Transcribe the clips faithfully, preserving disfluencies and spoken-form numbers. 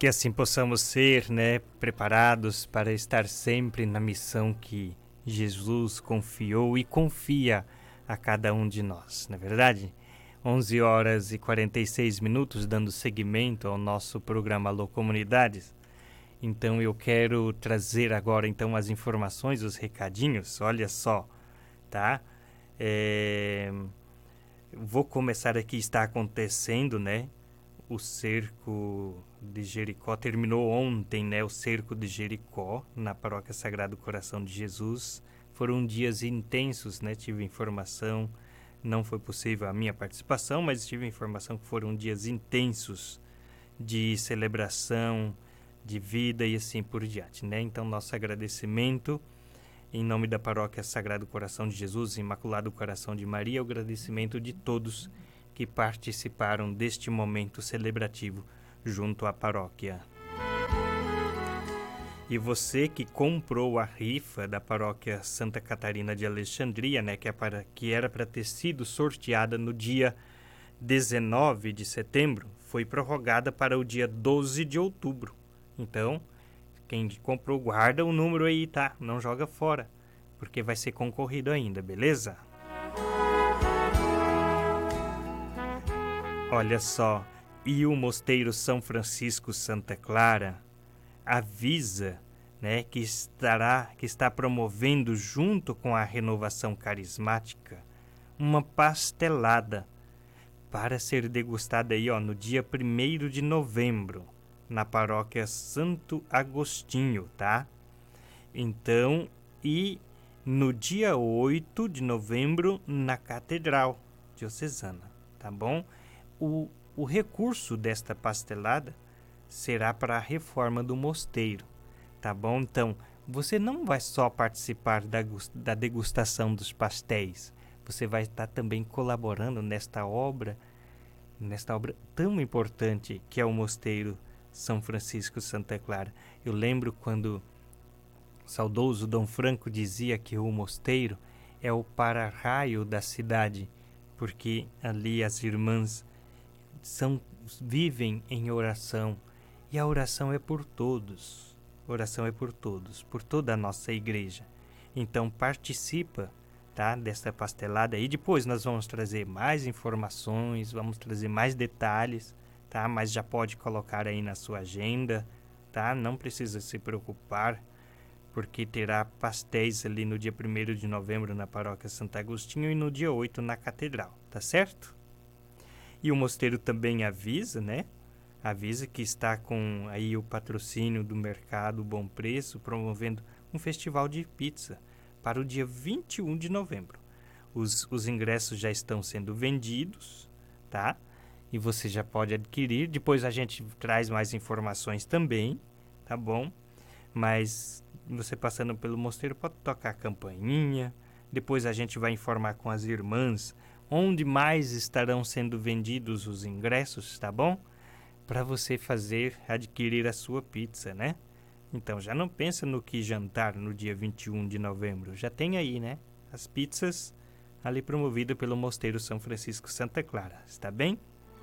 Que assim possamos ser, né, preparados para estar sempre na missão que Jesus confiou e confia a cada um de nós, não é verdade? onze horas e quarenta e seis minutos, dando seguimento ao nosso programa Alô Comunidades. Então eu quero trazer agora então as informações, os recadinhos, olha só, tá? É... Vou começar aqui, está acontecendo, né? O cerco de Jericó, terminou ontem, né? O cerco de Jericó, na Paróquia Sagrado Coração de Jesus. Foram dias intensos, né? Tive informação, não foi possível a minha participação, mas tive informação que foram dias intensos de celebração, de vida e assim por diante, né? Então, nosso agradecimento em nome da Paróquia Sagrado Coração de Jesus, Imaculado Coração de Maria, o agradecimento de todos que participaram deste momento celebrativo junto à paróquia. E você que comprou a rifa da Paróquia Santa Catarina de Alexandria, né, que, é para, que era para ter sido sorteada no dia dezenove de setembro, foi prorrogada para o dia doze de outubro. Então, quem comprou, guarda o número aí, tá? Não joga fora, porque vai ser concorrido ainda, beleza? Olha só, e o Mosteiro São Francisco Santa Clara avisa, né, que estará, que está promovendo junto com a Renovação Carismática uma pastelada para ser degustada aí, ó, no dia primeiro de novembro, na Paróquia Santo Agostinho, tá? Então, e no dia oito de novembro, na Catedral Diocesana, tá bom? O, o recurso desta pastelada será para a reforma do mosteiro, tá bom? Então, você não vai só participar da, da degustação dos pastéis, você vai estar também colaborando nesta obra, nesta obra tão importante que é o Mosteiro São Francisco Santa Clara. Eu lembro quando o saudoso Dom Franco dizia que o mosteiro é o para-raio da cidade, porque ali as irmãs são, vivem em oração, e a oração é por todos, oração é por todos, por toda a nossa igreja. Então participa, tá, dessa pastelada e depois nós vamos trazer mais informações, vamos trazer mais detalhes, tá, mas já pode colocar aí na sua agenda, tá, não precisa se preocupar, porque terá pastéis ali no dia primeiro de novembro na Paróquia Santo Agostinho e no dia oito na Catedral, tá certo? E o mosteiro também avisa, né, avisa que está com aí o patrocínio do Mercado Bom Preço, promovendo um festival de pizza para o dia vinte e um de novembro. Os, os ingressos já estão sendo vendidos, tá? E você já pode adquirir. Depois a gente traz mais informações também, tá bom? Mas você passando pelo mosteiro pode tocar a campainha. Depois a gente vai informar com as irmãs onde mais estarão sendo vendidos os ingressos, tá bom? Para você fazer, adquirir a sua pizza, né? Então, já não pensa no que jantar no dia vinte e um de novembro. Já tem aí, né? As pizzas ali promovidas pelo Mosteiro São Francisco Santa Clara. Está bem?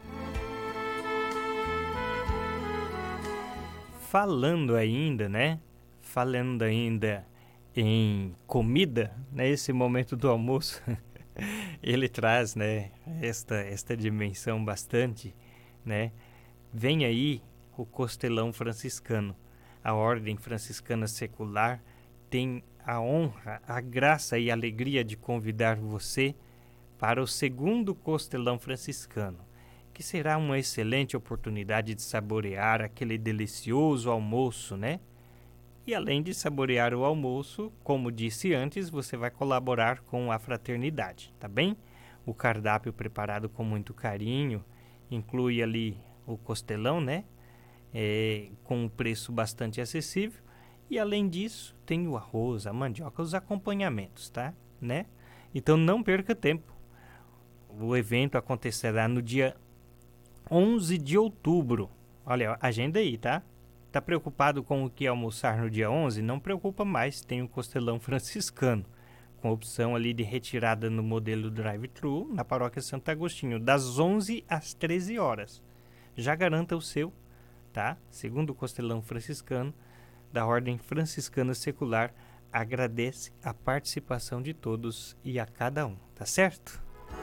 Falando ainda, né? Falando ainda em comida, né? Esse momento do almoço, ele traz, né? Esta, esta dimensão bastante, né? Vem aí o costelão franciscano. A Ordem Franciscana Secular tem a honra, a graça e a alegria de convidar você para o segundo costelão franciscano, que será uma excelente oportunidade de saborear aquele delicioso almoço, né? E além de saborear o almoço, como disse antes, você vai colaborar com a fraternidade, tá bem? O cardápio preparado com muito carinho inclui ali o costelão, né? É, com um preço bastante acessível, e além disso tem o arroz, a mandioca, os acompanhamentos, tá? Né? Então não perca tempo. O evento acontecerá no dia onze de outubro. Olha, agenda aí, tá? Tá preocupado com o que almoçar no dia onze? Não preocupa mais, tem o costelão franciscano, com opção ali de retirada no modelo drive-thru na Paróquia Santo Agostinho, das onze às treze horas. Já garanta o seu, tá? Segundo o Costelão Franciscano, da Ordem Franciscana Secular, agradece a participação de todos e a cada um, tá certo?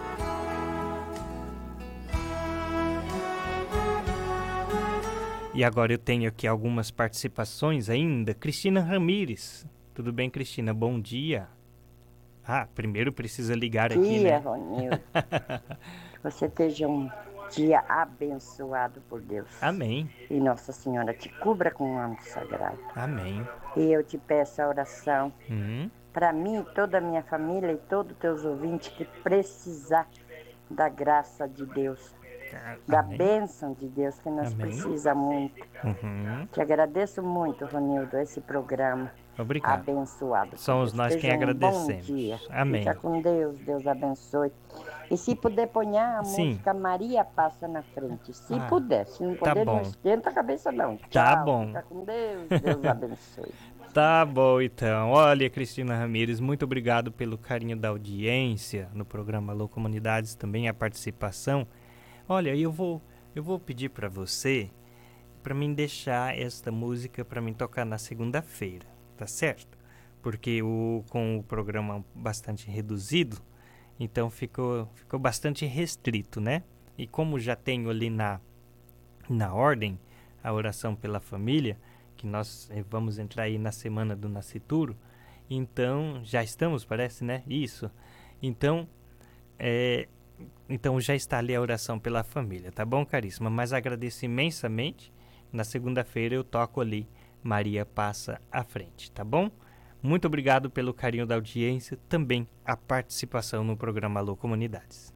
E agora eu tenho aqui algumas participações ainda. Cristina Ramires. Tudo bem, Cristina? Bom dia. Ah, primeiro precisa ligar dia, aqui, né? Ronildo. Que você esteja um dia abençoado por Deus. Amém. E Nossa Senhora te cubra com um manto sagrado. Amém. E eu te peço a oração Hum. para mim, toda a minha família e todos os teus ouvintes que precisar da graça de Deus. Da Amém. bênção de Deus, que nós Amém. precisamos muito. Uhum. Te agradeço muito, Ronildo, esse programa Obrigado. abençoado. Somos nós quem Esteja agradecemos. Um bom dia. Amém. Fica com Deus, Deus abençoe. E se puder ponhar a Sim. música Maria Passa na Frente. Se Ah, puder, se não tá puder, bom. não esquenta a cabeça não. Tchau, Tá bom. Fica com Deus, Deus abençoe. Tá bom, então. Olha, Cristina Ramires, muito obrigado pelo carinho da audiência no programa Alô Comunidades, também a participação. Olha, eu vou, eu vou pedir para você para mim deixar esta música para mim tocar na segunda-feira, tá certo? Porque o, com o programa bastante reduzido, então ficou, ficou bastante restrito, né? E como já tenho ali na, na ordem a oração pela família, que nós vamos entrar aí na semana do Nascituro, então já estamos, parece, né? Isso. Então, é, então já está ali a oração pela família, tá bom, caríssima? Mas agradeço imensamente. Na segunda-feira eu toco ali Maria Passa à Frente, tá bom? Muito obrigado pelo carinho da audiência, também a participação no programa Alô Comunidades.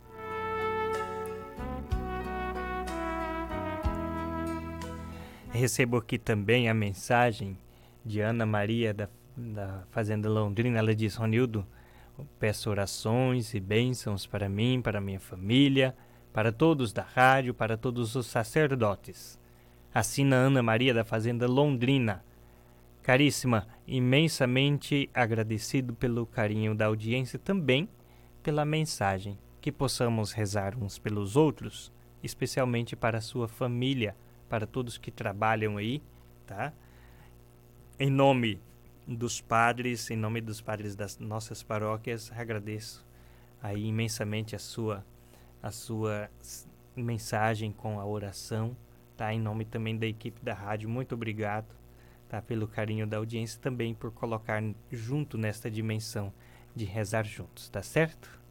Recebo aqui também a mensagem de Ana Maria da, da Fazenda Londrina. Ela diz: Ronildo, peço orações e bênçãos para mim, para minha família, para todos da rádio, para todos os sacerdotes. Assina Ana Maria da Fazenda Londrina. Caríssima, imensamente agradecido pelo carinho da audiência, também pela mensagem. Que possamos rezar uns pelos outros, especialmente para a sua família, para todos que trabalham aí, tá? Em nome dos padres, em nome dos padres das nossas paróquias, agradeço aí imensamente a sua, a sua mensagem com a oração, tá? Em nome também da equipe da rádio, muito obrigado, tá? Pelo carinho da audiência, também por colocar junto nesta dimensão de rezar juntos, tá certo?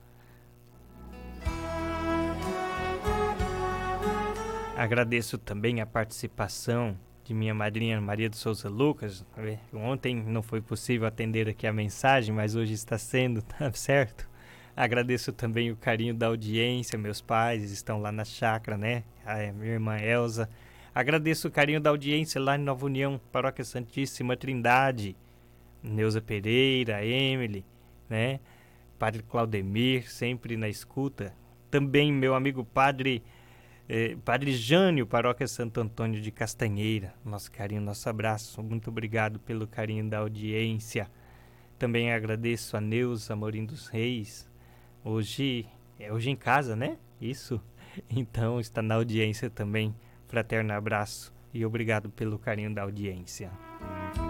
Agradeço também a participação de minha madrinha Maria de Souza Lucas. Ontem não foi possível atender aqui a mensagem, mas hoje está sendo, tá certo? Agradeço também o carinho da audiência, meus pais estão lá na chácara, né? A minha irmã Elza. Agradeço o carinho da audiência lá em Nova União, Paróquia Santíssima Trindade. Neuza Pereira, Emily, né? Padre Claudemir, sempre na escuta. Também meu amigo Padre... Eh, Padre Jânio, Paróquia Santo Antônio de Castanheira, nosso carinho, nosso abraço, muito obrigado pelo carinho da audiência. Também agradeço a Neuza Amorim dos Reis, hoje, é hoje em casa, né? Isso, então está na audiência também, fraterno abraço e obrigado pelo carinho da audiência.